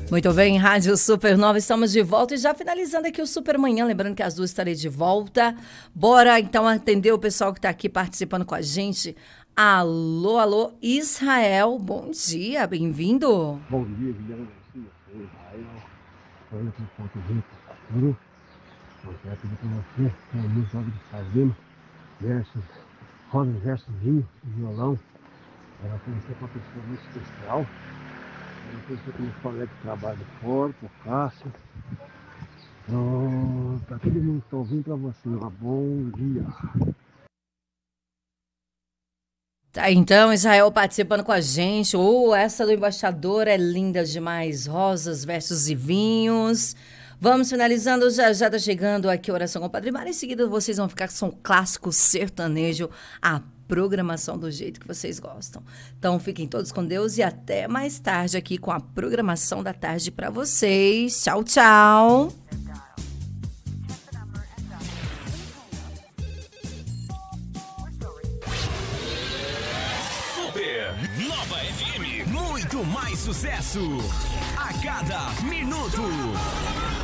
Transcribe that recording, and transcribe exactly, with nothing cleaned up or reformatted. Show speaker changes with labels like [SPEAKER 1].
[SPEAKER 1] Muito bem, Rádio Supernova, estamos de volta e já finalizando aqui o Super Manhã, lembrando que às duas estarei de volta. Bora então atender o pessoal que está aqui participando com a gente. Alô, alô, Israel, bom dia, bem-vindo.
[SPEAKER 2] Bom dia, Guilherme Garcia, sou Israel, estou indo para o Ponto Rico, Peru. Eu quero pedir para você, que é a música de Fazenda, versus, roda versus vinho, violão. Ela tem que ser uma pessoa muito especial. Eu pensei que meus colegas de trabalho fora, o Cássio. Então, para todo mundo que está ouvindo, para você, um bom dia.
[SPEAKER 1] Tá, então, Israel participando com a gente. Oh, essa do embaixador é linda demais. Rosas, versos e vinhos. Vamos finalizando, já já tá chegando aqui a Oração com o Padre Mário. Em seguida, vocês vão ficar com som clássico sertanejo, a programação do jeito que vocês gostam. Então, fiquem todos com Deus e até mais tarde aqui com a programação da tarde para vocês. Tchau, tchau.
[SPEAKER 3] Nova F M, muito mais sucesso a cada minuto.